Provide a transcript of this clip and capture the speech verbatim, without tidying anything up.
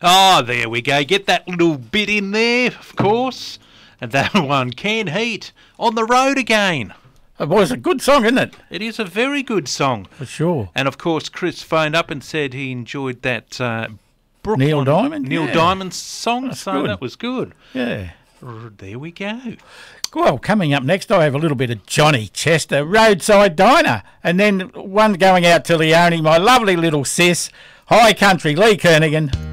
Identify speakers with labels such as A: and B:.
A: Oh, there we go. Get that little bit in there, of course. And that one, Canned Heat, On the Road Again.
B: It was a good song, isn't it?
A: It is a very good song.
B: For sure.
A: And, of course, Chris phoned up and said he enjoyed that uh, Brooklyn,
B: Neil Diamond?
A: Neil
B: Yeah.
A: Diamond song,
B: That's
A: so
B: good.
A: that was good.
B: Yeah.
A: There we go.
B: Well, coming up next, I have a little bit of Johnny Chester, Roadside Diner, and then one going out to Leonie, my lovely little sis, High Country, Lee Kernaghan.